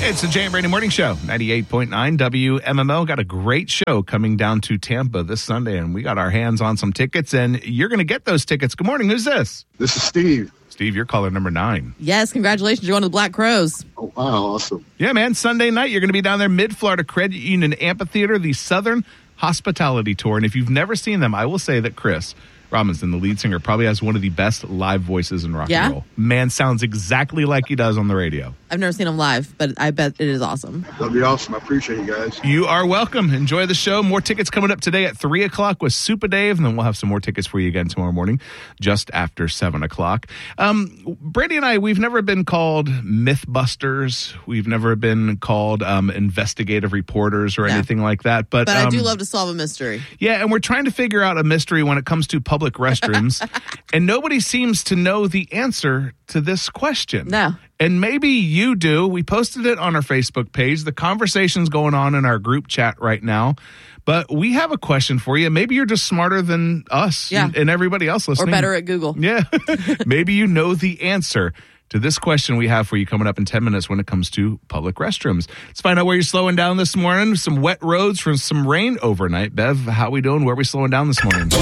It's the Jay and Brady Morning Show, 98.9 WMMO. Got a great show coming down to Tampa this Sunday, and we got our hands on some tickets, and you're going to get those tickets. Good morning. Who's this? This is Steve. Steve, you're caller number 9. Yes, congratulations. You're going to the Black Crows. Oh, wow, awesome. Yeah, man. Sunday night, you're going to be down there, Mid-Florida Credit Union Amphitheater, the Southern Hospitality Tour. And if you've never seen them, I will say that Chris Robinson, the lead singer, probably has one of the best live voices in rock and roll. Man sounds exactly like he does on the radio. I've never seen him live, but I bet it is awesome. That'll be awesome. I appreciate you guys. You are welcome. Enjoy the show. More tickets coming up today at 3 o'clock with Super Dave, and then we'll have some more tickets for you again tomorrow morning, just after 7 o'clock. Brady and I, we've never been called Mythbusters. We've never been called investigative reporters or anything like that. But I do love to solve a mystery. Yeah, and we're trying to figure out a mystery when it comes to public restrooms, and nobody seems to know the answer to this question. No. And maybe you do. We posted it on our Facebook page. The conversation's going on in our group chat right now. But we have a question for you. Maybe you're just smarter than us and everybody else listening. Or better at Google. Yeah. Maybe you know the answer to this question we have for you coming up in 10 minutes when it comes to public restrooms. Let's find out where you're slowing down this morning. Some wet roads from some rain overnight. Bev, how we doing? Where are we slowing down this morning?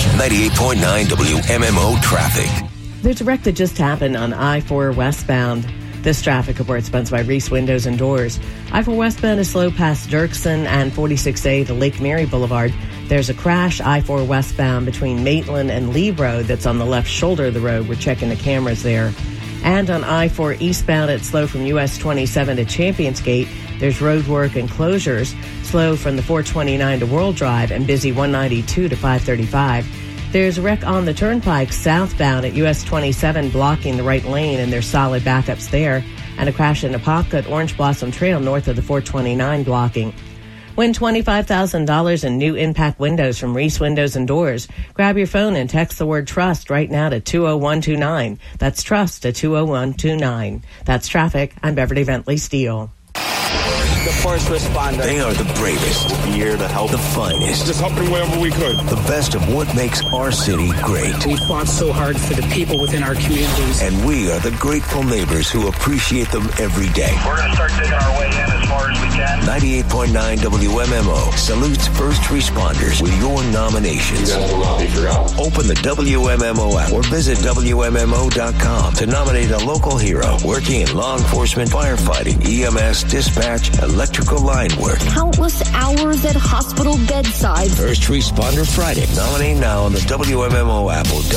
98.9 WMMO traffic. There's a wreck that just happened on I-4 westbound. This traffic report is sponsored by Reese Windows and Doors. I-4 westbound is slow past Dirksen and 46A to Lake Mary Boulevard. There's a crash I-4 westbound between Maitland and Lee Road that's on the left shoulder of the road. We're checking the cameras there. And on I-4 eastbound, it's slow from US 27 to Champions Gate. There's road work and closures. Slow from the 429 to World Drive and busy 192 to 535. There's a wreck on the turnpike southbound at US 27 blocking the right lane, and there's solid backups there. And a crash in Apopka at Orange Blossom Trail north of the 429 blocking. Win $25,000 in new impact windows from Reese Windows and Doors. Grab your phone and text the word TRUST right now to 20129. That's TRUST to 20129. That's traffic. I'm Beverly Bentley Steele. The first responder. They are the bravest. Here to help. The finest. Just helping wherever we could. The best of what makes our city great. We fought so hard for the people within our communities. And we are the grateful neighbors who appreciate them every day. We're going to start digging our way in as far as we can. 98.9 WMMO salutes first responders with your nominations. You guys will not be forgotten. Open the WMMO app or visit WMMO.com to nominate a local hero working in law enforcement, firefighting, EMS, dispatch, electrical line work. Countless hours at hospital bedside. First Responder Friday. Nominate now on the WMMO app or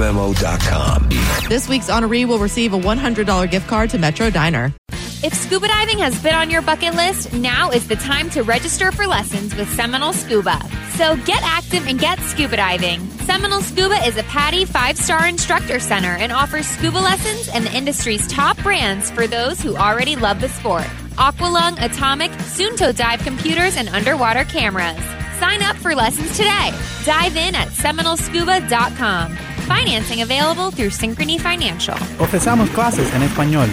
WMMO.com. This week's honoree will receive a $100 gift card to Metro Diner. If scuba diving has been on your bucket list, now is the time to register for lessons with Seminole Scuba. So get active and get scuba diving. Seminole Scuba is a PADI 5-star instructor center and offers scuba lessons and the industry's top brands for those who already love the sport. Aqualung, Atomic, Sunto Dive computers, and underwater cameras. Sign up for lessons today. Dive in at seminolescuba.com. Financing available through Synchrony Financial. Ofrecemos clases en español.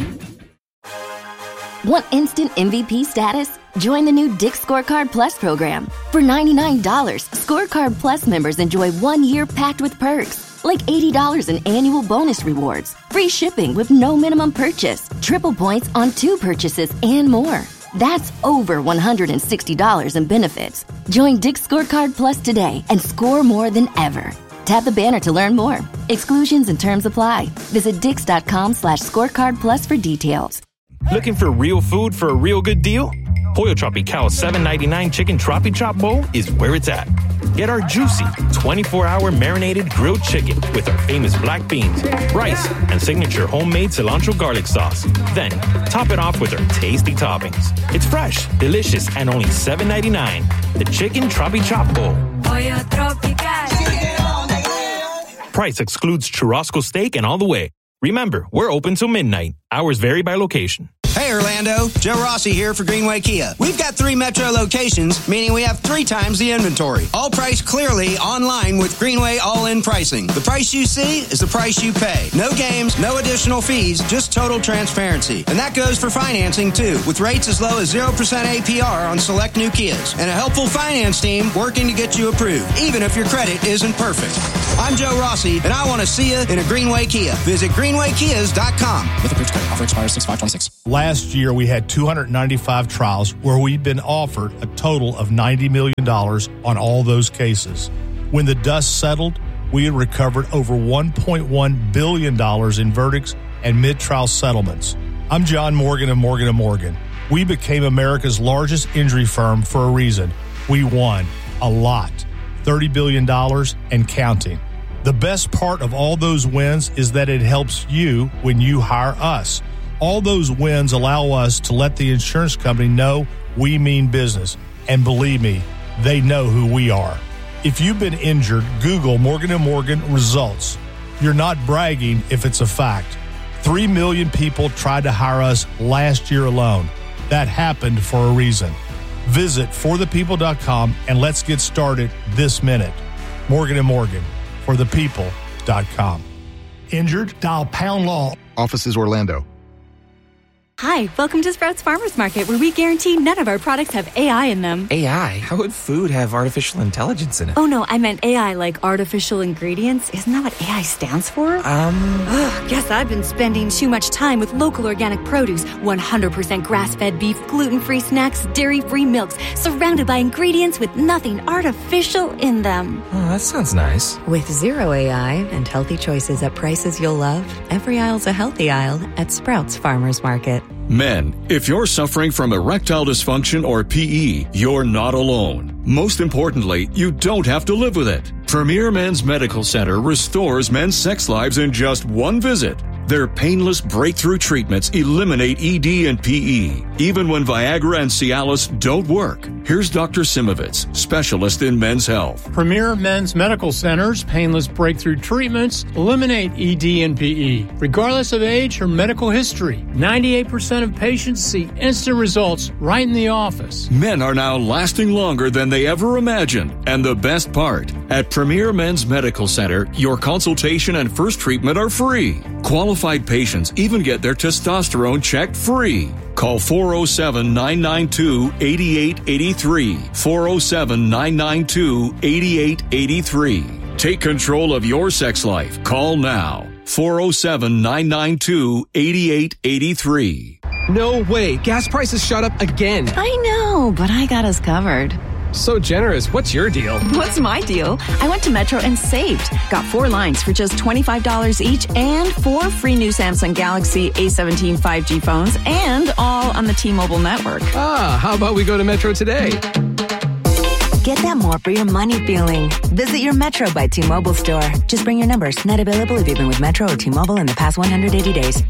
Want instant MVP status? Join the new Dick's Scorecard Plus program. For $99, Scorecard Plus members enjoy 1 year packed with perks, like $80 in annual bonus rewards, free shipping with no minimum purchase, triple points on 2 purchases, and more. That's over $160 in benefits. Join Dick's Scorecard Plus today and score more than ever. Tap the banner to learn more. Exclusions and terms apply. Visit Dix.com/scorecard plus for details. Looking for real food for a real good deal? Pollo Tropical's $7.99 chicken Tropi Chop Bowl is where it's at. Get our juicy 24-hour marinated grilled chicken with our famous black beans, rice, and signature homemade cilantro garlic sauce. Then, top it off with our tasty toppings. It's fresh, delicious, and only $7.99. The Chicken Tropi Chop Bowl. Pollo Tropical. Price excludes churrasco steak and all the way. Remember, we're open till midnight. Hours vary by location. Hey Orlando, Joe Rossi here for Greenway Kia. We've got 3 metro locations, meaning we have 3 times the inventory. All priced clearly online with Greenway all-in pricing. The price you see is the price you pay. No games, no additional fees, just total transparency. And that goes for financing too, with rates as low as 0% APR on select new Kias. And a helpful finance team working to get you approved, even if your credit isn't perfect. I'm Joe Rossi, and I want to see you in a Greenway Kia. Visit greenwaykias.com. With approved credit, offer expires 6/5/26. Last last year, we had 295 trials where we'd been offered a total of $90 million on all those cases. When the dust settled, we had recovered over $1.1 billion in verdicts and mid-trial settlements. I'm John Morgan of Morgan & Morgan. We became America's largest injury firm for a reason. We won a lot, $30 billion and counting. The best part of all those wins is that it helps you when you hire us. All those wins allow us to let the insurance company know we mean business. And believe me, they know who we are. If you've been injured, Google Morgan & Morgan results. You're not bragging if it's a fact. 3 million people tried to hire us last year alone. That happened for a reason. Visit forthepeople.com and let's get started this minute. Morgan & Morgan, forthepeople.com. Injured? Dial pound law. Offices Orlando. Hi, welcome to Sprouts Farmers Market, where we guarantee none of our products have AI in them. AI? How would food have artificial intelligence in it? Oh, no, I meant AI like artificial ingredients. Isn't that what AI stands for? Guess I've been spending too much time with local organic produce, 100% grass-fed beef, gluten-free snacks, dairy-free milks, surrounded by ingredients with nothing artificial in them. Oh, that sounds nice. With zero AI and healthy choices at prices you'll love, every aisle's a healthy aisle at Sprouts Farmers Market. Men, if you're suffering from erectile dysfunction or PE, you're not alone. Most importantly, you don't have to live with it. Premier Men's Medical Center restores men's sex lives in just one visit. Their painless breakthrough treatments eliminate ED and PE, even when Viagra and Cialis don't work. Here's Dr. Simovitz, specialist in men's health. Premier Men's Medical Center's painless breakthrough treatments eliminate ED and PE, regardless of age or medical history. 98% of patients see instant results right in the office. Men are now lasting longer than they ever imagined. And the best part, at Premier Men's Medical Center, your consultation and first treatment are free. Qualified patients even get their testosterone checked free. Call 407-992-8883. 407-992-8883. Take control of your sex life. Call now. 407-992-8883. No way. Gas prices shot up again. I know, but I got us covered. So generous. What's your deal? What's my deal? I went to Metro and saved. Got 4 lines for just $25 each and 4 free new Samsung Galaxy A17 5G phones and all on the T-Mobile network. How about we go to Metro today? Get that more for your money feeling. Visit your Metro by T-Mobile store. Just bring your numbers. Not available if you've been with Metro or T-Mobile in the past 180 days.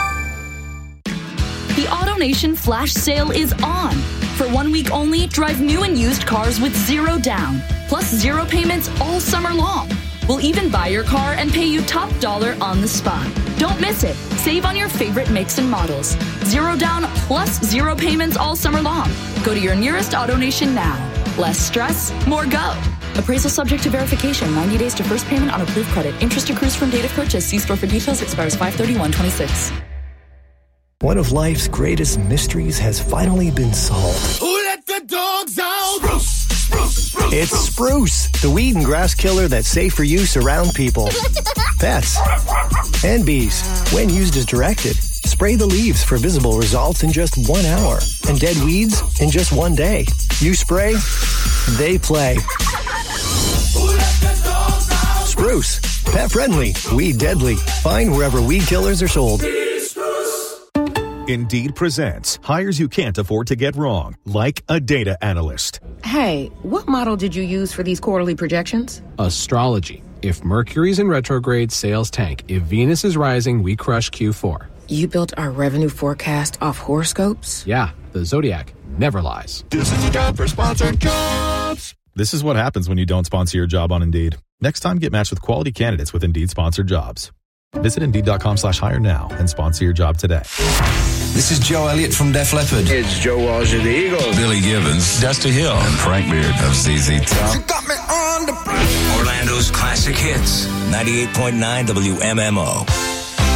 The AutoNation flash sale is on. For 1 week only, drive new and used cars with 0 down, plus 0 payments all summer long. We'll even buy your car and pay you top dollar on the spot. Don't miss it. Save on your favorite makes and models. 0 down plus 0 payments all summer long. Go to your nearest AutoNation now. Less stress, more go. Appraisal subject to verification. 90 days to first payment on approved credit. Interest accrues from date of purchase. See store for details. Expires 5/31/26. One of life's greatest mysteries has finally been solved. Who let the dogs out? Spruce. It's Spruce, the weed and grass killer that's safe for use around people, pets, and bees. When used as directed, spray the leaves for visible results in just 1 hour and dead weeds in just 1 day. You spray, they play. Who let the dogs out? Spruce, pet friendly, weed deadly. Find wherever weed killers are sold. Indeed presents hires you can't afford to get wrong, like a data analyst. Hey, what model did you use for these quarterly projections? Astrology. If Mercury's in retrograde, sales tank. If Venus is rising, we crush Q4. You built our revenue forecast off horoscopes? Yeah, the Zodiac never lies. This is a job for sponsored jobs. This is what happens when you don't sponsor your job on Indeed. Next time, get matched with quality candidates with Indeed sponsored jobs. Visit Indeed.com/hire now and sponsor your job today. This is Joe Elliott from Def Leppard. It's Joe Walsh of the Eagles. Billy Gibbons. Dusty Hill. And Frank Beard of ZZ Top. You got me on the break. Orlando's classic hits. 98.9 WMMO.